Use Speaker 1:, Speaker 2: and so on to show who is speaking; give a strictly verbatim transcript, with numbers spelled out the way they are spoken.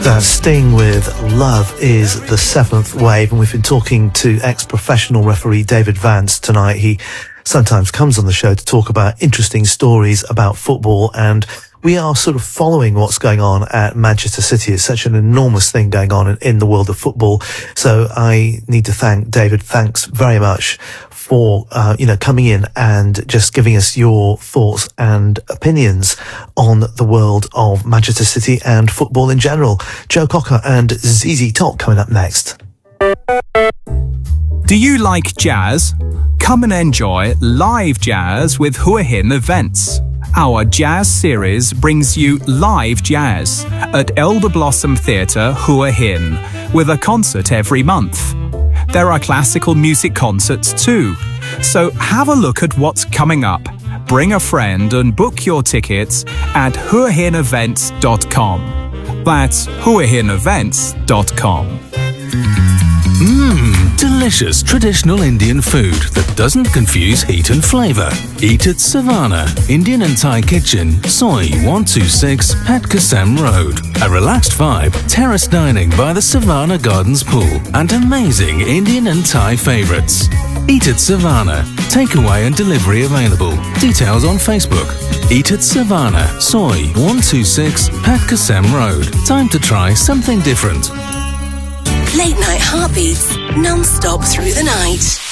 Speaker 1: That's Sting with Love is the Seventh Wave, and we've been talking to ex-professional referee David Vance tonight. He sometimes comes on the show to talk about interesting stories about football, and we are sort of following what's going on at Manchester City. It's such an enormous thing going on in, in the world of football. So I need to thank David. Thanks very much for, uh, you know, coming in and just giving us your thoughts and opinions on the world of Manchester City and football in general. Joe Cocker and Z Z Top coming up next.
Speaker 2: Do you like jazz? Come and enjoy live jazz with Hua Hin Events. Our jazz series brings you live jazz at Elder Blossom Theatre, Hua Hin, with a concert every month. There are classical music concerts too, so have a look at what's coming up. Bring a friend and book your tickets at hua hin events dot com. That's hua hin events dot com.
Speaker 3: Mmm, delicious traditional Indian food that doesn't confuse heat and flavour. Eat at Savannah, Indian and Thai Kitchen, Soi one two six, Pat Kasem Road. A relaxed vibe, terrace dining by the Savannah Gardens pool, and amazing Indian and Thai favourites. Eat at Savannah. Takeaway and delivery available. Details on Facebook. Eat at Savannah, Soi one two six, Pat Kasem Road. Time to try something different.
Speaker 4: Late night heartbeats, non-stop through the night.